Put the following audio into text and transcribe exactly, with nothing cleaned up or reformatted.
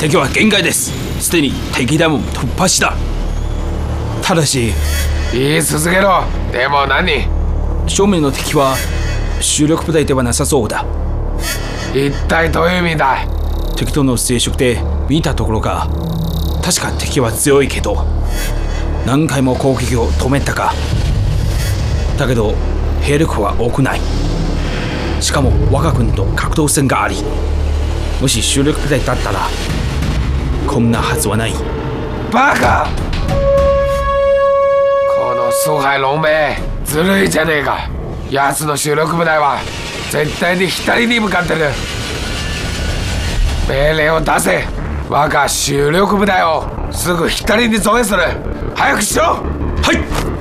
敵は限界です。すでに敵ダムを突破した。ただし言い続けろ。でも何？ 正面の敵は主力部隊ではなさそうだ。 一体どういう意味だ？ 敵との接触で見たところが、確か敵は強いけど何回も攻撃を止めたか。だけど兵力は多くない。しかも我が軍と格闘戦があり、もし主力部隊だったらこんなはずはない。 バカ！この蘇海龍め、ずるいじゃねえか。奴の主力部隊は絶対に左に向かってる。命令を出せ。我が主力部隊をすぐ左に増援する。早くしろ。 はい。